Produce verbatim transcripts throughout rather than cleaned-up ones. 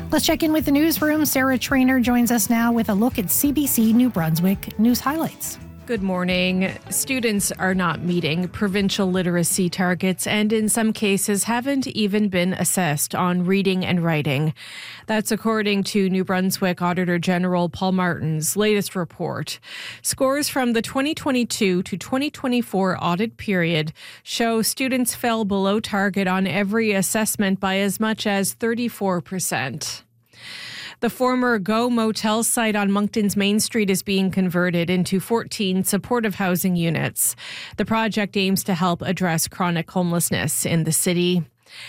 Let's check in with the newsroom. Sarah Trainer joins us now with a look at C B C New Brunswick news highlights. Good morning. Students are not meeting provincial literacy targets and in some cases haven't even been assessed on reading and writing. That's according to New Brunswick Auditor General Paul Martin's latest report. Scores from the twenty twenty-two to twenty twenty-four audit period show students fell below target on every assessment by as much as thirty-four percent. The former Go Motel site on Moncton's Main Street is being converted into fourteen supportive housing units. The project aims to help address chronic homelessness in the city.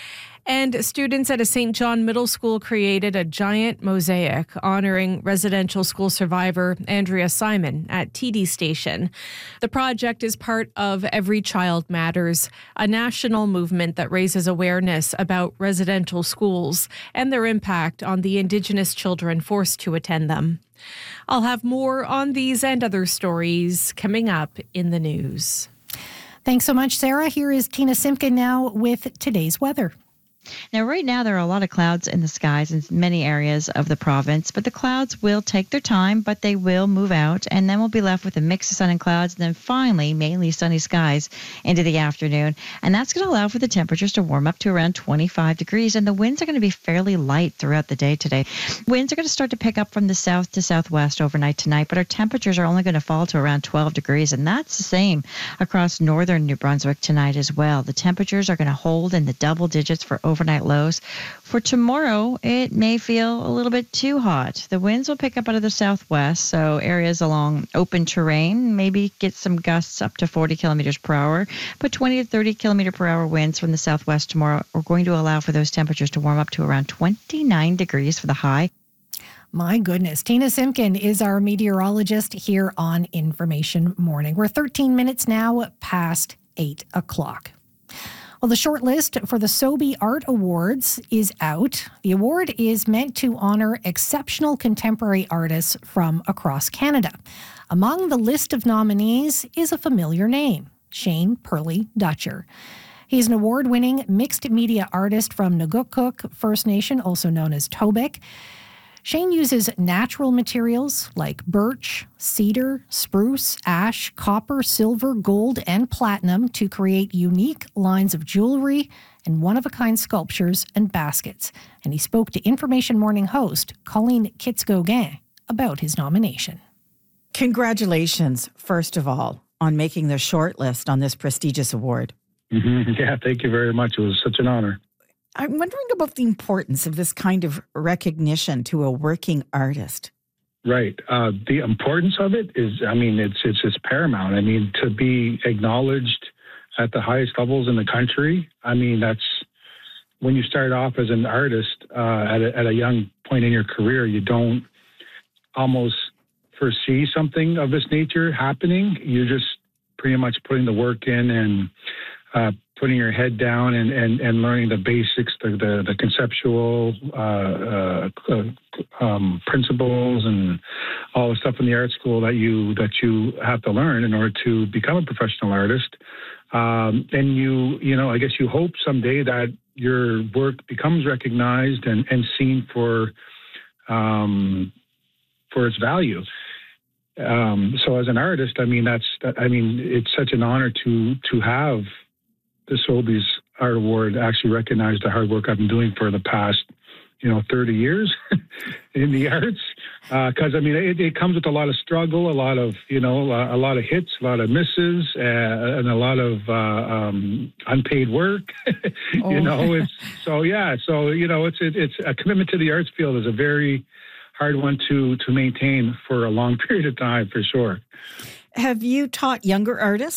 And students at a Saint John Middle School created a giant mosaic honoring residential school survivor Andrea Simon at T D Station. The project is part of Every Child Matters, a national movement that raises awareness about residential schools and their impact on the Indigenous children forced to attend them. I'll have more on these and other stories coming up in the news. Thanks so much, Sarah. Here is Tina Simpkin now with today's weather. Now, right now, there are a lot of clouds in the skies in many areas of the province, but the clouds will take their time, but they will move out, and then we'll be left with a mix of sun and clouds, and then finally, mainly sunny skies into the afternoon. And that's going to allow for the temperatures to warm up to around twenty-five degrees, and the winds are going to be fairly light throughout the day today. Winds are going to start to pick up from the south to southwest overnight tonight, but our temperatures are only going to fall to around twelve degrees, and that's the same across northern New Brunswick tonight as well. The temperatures are going to hold in the double digits for over overnight lows. For tomorrow, it may feel a little bit too hot. The winds will pick up out of the southwest, so areas along open terrain maybe get some gusts up to forty kilometers per hour, but twenty to thirty kilometer per hour winds from the southwest tomorrow are going to allow for those temperatures to warm up to around twenty-nine degrees for the high. My goodness. Tina Simpkin is our meteorologist here on Information Morning. We're thirteen minutes now past eight o'clock. Well, the short list for the Sobey Art Awards is out. The award is meant to honor exceptional contemporary artists from across Canada. Among the list of nominees is a familiar name, Shane Perley Dutcher. He's an award-winning mixed media artist from Nugukuk First Nation, also known as Tobic. Shane uses natural materials like birch, cedar, spruce, ash, copper, silver, gold, and platinum to create unique lines of jewelry and one-of-a-kind sculptures and baskets. And he spoke to Information Morning host Colleen Kitz-Gauguin about his nomination. Congratulations, first of all, on making the short list on this prestigious award. Mm-hmm. Yeah, thank you very much. It was such an honor. I'm wondering about the importance of this kind of recognition to a working artist. Right. Uh, the importance of it is, I mean, it's it's it's paramount. I mean, to be acknowledged at the highest levels in the country. I mean, that's when you start off as an artist uh, at a, at a young point in your career. You don't almost foresee something of this nature happening. You're just pretty much putting the work in and uh, putting your head down and, and, and learning the basics, the the, the conceptual uh, uh, um, principles and all the stuff in the art school that you that you have to learn in order to become a professional artist. Um, and you, you know, I guess you hope someday that your work becomes recognized and, and seen for um, for its value. Um, so as an artist, I mean, that's that, I mean, it's such an honor to to have the Sobeys Art Award actually recognize the hard work I've been doing for the past, you know, thirty years in the arts. Because, uh, I mean, it, it comes with a lot of struggle, a lot of, you know, a, a lot of hits, a lot of misses, uh, and a lot of uh, um, unpaid work. Oh. You know, it's so, yeah. So, you know, it's it, it's a commitment to the arts field is a very hard one to, to maintain for a long period of time, for sure. Have you taught younger artists?